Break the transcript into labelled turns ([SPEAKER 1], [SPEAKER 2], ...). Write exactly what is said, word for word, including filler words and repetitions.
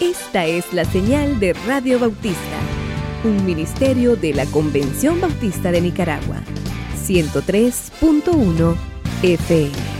[SPEAKER 1] Esta es la señal de Radio Bautista, un ministerio de la Convención Bautista de Nicaragua, ciento tres punto uno F M.